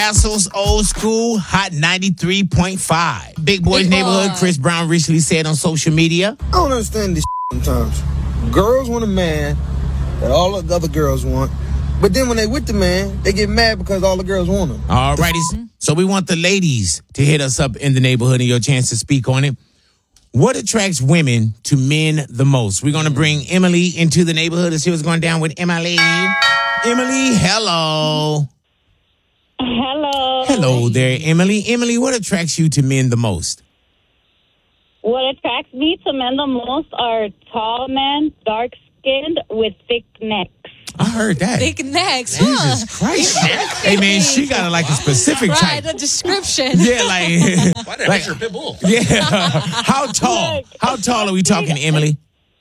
Castles Old School Hot 93.5. Big Boys Neighborhood, Chris Brown recently said on social media. I don't understand this sometimes. Girls want a man that all the other girls want, but then when they with the man, they get mad because all the girls want him. All righty. So we want the ladies to hit us up in the neighborhood and your chance to speak on it. What attracts women to men the most? We're going to bring Emily into the neighborhood and see what's going down with Emily. Emily, hello. Hello. Hello there, Emily. Emily, what attracts you to men the most? What attracts me to men the most are tall men, dark-skinned, with thick necks. I heard that. Thick necks. Jesus Christ. Hey, man, she got a specific type. Right, a description. Yeah, like... Why did I picture a pit bull? Yeah. How tall? Look. How tall are we talking, Emily?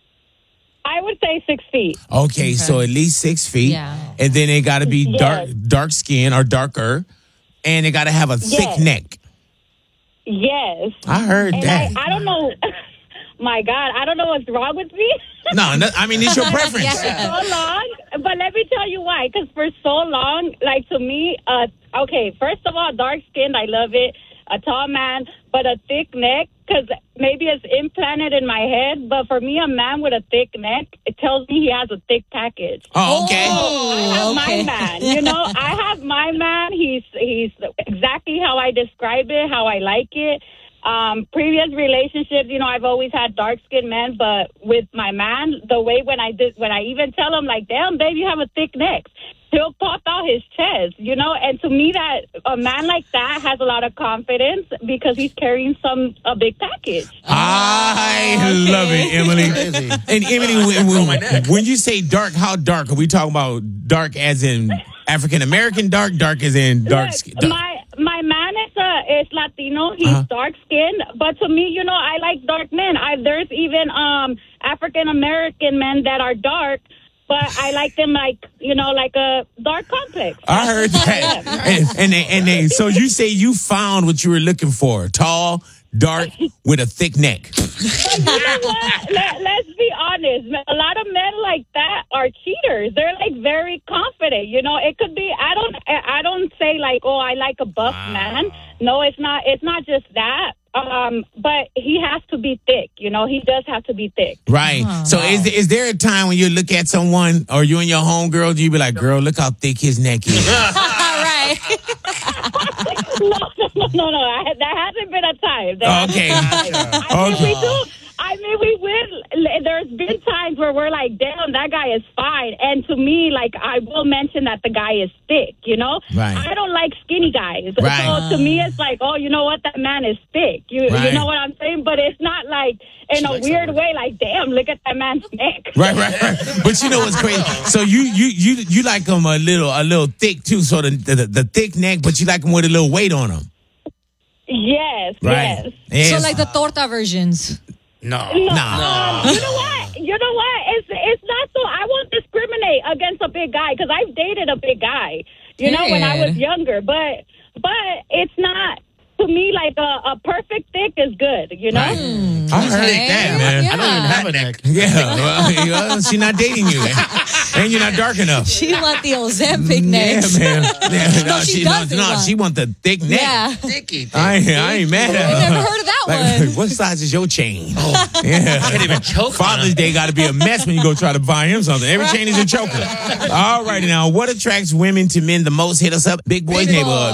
I would say 6 feet. Okay, so at least 6 feet. Yeah. And then they got to be dark skin or darker. And they got to have a thick neck. Yes. I heard And that. I don't know. My God, I don't know what's wrong with me. No, I mean, it's your preference. Yeah. So long, but let me tell you why. Because for so long, like to me, okay, first of all, dark skinned, I love it. A tall man, but a thick neck, because maybe it's implanted in my head. But for me, a man with a thick neck, it tells me he has a thick package. Oh, okay. I have my man. You know, I have my man. He's exactly how I describe it, how I like it. Previous relationships, you know, I've always had dark-skinned men, but with my man, the way when I even tell him, like, damn, babe, you have a thick neck, he'll pop out his chest, you know, and to me, that a man like that has a lot of confidence because he's carrying a big package. I love it, Emily. And Emily, when you say dark, how dark? Are we talking about dark as in African-American dark as in dark skin? My man is Latino. He's dark skinned, but to me, you know, I like dark men. There's even African American men that are dark, but I like them like a dark complex. I heard that. and they. So you say you found what you were looking for: tall, dark, with a thick neck. But you know what? Let's be honest. A lot of men like that are cheaters. They're like very confident. You know, it could be. I don't say like, oh, I like a buff man. No, it's not. It's not just that. But he has to be thick. You know, he does have to be thick. Right. So is there a time when you look at someone or you and your homegirl, do you be like, girl, look how thick his neck is? Right. No. That hasn't been a time. Okay. I mean, we will. There's been times where we're like, damn, that guy is fine. And to me, like, I will mention that the guy is thick, you know? Right. I don't like skinny guys. Right. So to me, it's like, oh, you know what? That man is thick. You know what I'm saying? But it's not like in a weird way, like, damn, look at that man's neck. Right. But you know what's crazy? So you like him a little thick, too, so the thick neck, but you like him with a little weight on him. Yes, right. yes. So like the torta versions. No. You know what? It's not so. I won't discriminate against a big guy because I've dated a big guy. You know, when I was younger, but it's not. To me, like a perfect thick is good, you know? Right. I heard that, man. Yeah. I don't even have a neck. Yeah, well, she's not dating you. And you're not dark enough. She want the Ozempic neck. Yeah, man. Yeah, No, she doesn't want. She want the thick neck. Yeah. Thicky. I ain't mad at her. I never heard of that one. What size is your chain? Yeah. I can't even choke. Father's Day got to be a mess when you go try to buy him something. Every chain is a choker. All right, now, what attracts women to men the most? Hit us up. Big Boys Neighborhood.